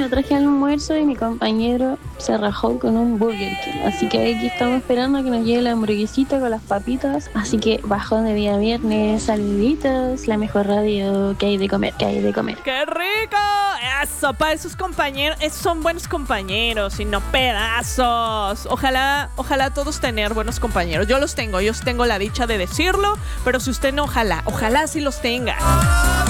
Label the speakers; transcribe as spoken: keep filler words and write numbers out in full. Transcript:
Speaker 1: no traje almuerzo y mi compañero se rajó con un Burger King. Así que aquí estamos esperando a que nos llegue la hamburguesita con las papitas. Así que bajón de día viernes, saluditos, la mejor radio que hay de comer, que hay de comer.
Speaker 2: ¡Qué rico! Eso, para esos compañeros, esos son buenos compañeros y no pedazos. Ojalá, ojalá todos tener buenos compañeros. Yo los tengo, yo tengo la dicha de decirlo, pero si usted no, ojalá, ojalá sí los tenga.